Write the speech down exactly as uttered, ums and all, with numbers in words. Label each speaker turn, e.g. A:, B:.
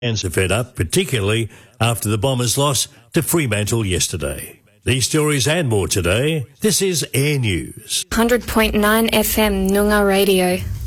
A: Fans are fed up, particularly after the Bombers' loss to Fremantle yesterday. These stories and more today. This is Air News.
B: one hundred point nine F M Noongar Radio.